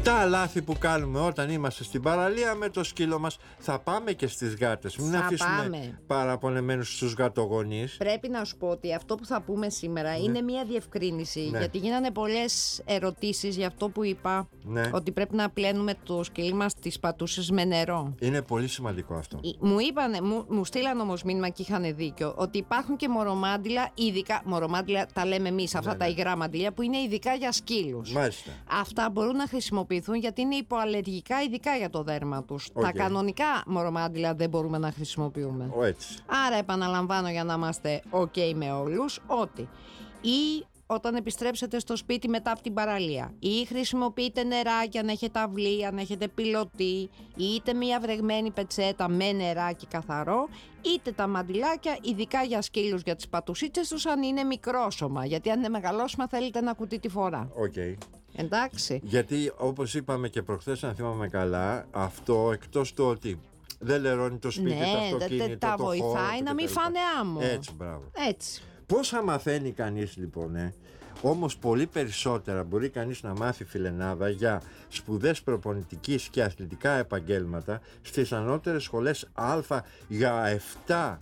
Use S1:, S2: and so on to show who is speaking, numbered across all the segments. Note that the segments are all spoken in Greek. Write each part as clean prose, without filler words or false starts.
S1: Τα λάθη που κάνουμε όταν είμαστε στην παραλία με το σκύλο μας. Θα πάμε και στις γάτες. Μην αφήσουμε παραπονεμένους στους γατογονείς.
S2: Πρέπει να σου πω ότι αυτό που θα πούμε σήμερα είναι μια διευκρίνηση. Γιατί γίνανε πολλές ερωτήσεις για αυτό που είπα. Ότι πρέπει να πλένουμε το σκυλί μας τις πατούσες με νερό.
S1: Είναι πολύ σημαντικό αυτό.
S2: Μου στείλαν όμως μήνυμα και είχαν δίκιο ότι υπάρχουν και μορομάντιλα, ειδικά. Μορομάντιλα τα λέμε εμείς, αυτά τα υγρά μαντίλια που είναι ειδικά για σκύλους.
S1: Μάλιστα.
S2: Αυτά μπορούν να χρησιμοποιηθούν γιατί είναι υποαλλεργικά, ειδικά για το δέρμα τους. Τα κανονικά μορομάντιλα δεν μπορούμε να χρησιμοποιούμε.
S1: Έτσι.
S2: Άρα επαναλαμβάνω για να είμαστε ok με όλους ότι ή όταν επιστρέψετε στο σπίτι μετά από την παραλία ή χρησιμοποιείτε νεράκι αν έχετε αυλή, αν έχετε πιλωτή, είτε μια βρεγμένη πετσέτα με νεράκι καθαρό, είτε τα μαντιλάκια ειδικά για σκύλους, για τις πατουσίτσες τους αν είναι μικρόσωμα, γιατί αν είναι μεγαλόσωμα θέλετε ένα κουτί τη φορά. Εντάξει.
S1: Γιατί όπως είπαμε και προχθές, αν θυμάμαι καλά, αυτό εκτός του ότι δεν λερώνει το σπίτι, το αυτοκίνητο,
S2: τα
S1: το
S2: βοηθάει
S1: χώρο,
S2: να μην φάνε άμμο.
S1: Έτσι, μπράβο.
S2: Έτσι.
S1: Πόσα μαθαίνει κανείς λοιπόν, Όμως πολύ περισσότερα μπορεί κανείς να μάθει, φιλενάδα, για σπουδές προπονητικής και αθλητικά επαγγέλματα στις ανώτερες σχολές Α για 7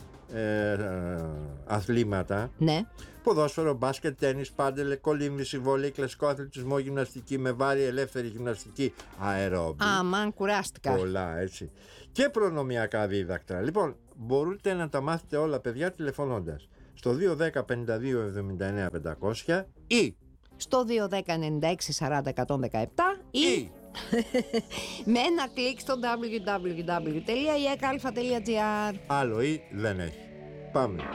S1: αθλήματα. Ποδόσφαιρο, μπάσκετ, τένις, πάντελ, κολύμβηση, βόλεϊ, κλασικό αθλητισμό, γυμναστική με βάρη, ελεύθερη γυμναστική, αερόμπι.
S2: Αμάν, κουράστηκα.
S1: Πολλά, έτσι. Και προνομιακά δίδακτρα. Λοιπόν, μπορείτε να τα μάθετε όλα, παιδιά, τηλεφωνώντας στο 210 52 79 500 ή
S2: στο 210 96 40 117 ή με ένα κλικ στο www.ekalfa.gr.
S1: Άλλο ή δεν έχει. Πάμε.